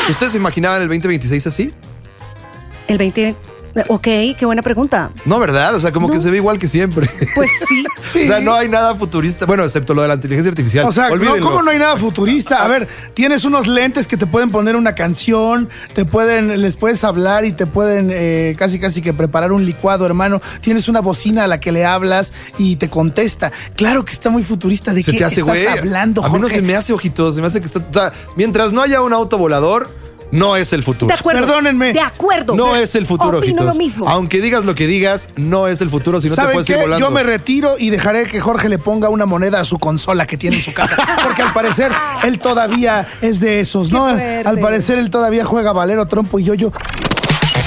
¿Ustedes se imaginaban el 2026 así? El 20... Ok, qué buena pregunta. No, ¿verdad? O sea, como que se ve igual que siempre. Pues sí. O sea, no hay nada futurista. Bueno, excepto lo de la inteligencia artificial. O sea, olvídenlo. ¿cómo no hay nada futurista? A ver, tienes unos lentes que te pueden poner una canción, les puedes hablar y te pueden casi que preparar un licuado, hermano. Tienes una bocina a la que le hablas y te contesta. Claro que está muy futurista. ¿De Se qué te hace, estás güey. hablando, A mí no Jorge? se me hace ojitos, se me hace que está... O sea, mientras no haya un auto volador, no es el futuro. De acuerdo. Perdónenme. De acuerdo. No es el futuro, Opino ojitos. lo mismo. Aunque digas lo que digas, no es el futuro si no te ¿Saben puedes ir qué? volando. Yo me retiro y dejaré que Jorge le ponga una moneda a su consola que tiene en su casa. Porque al parecer él todavía es de esos, Qué ¿no? fuerte. Al parecer él todavía juega valero, trompo y yo-yo.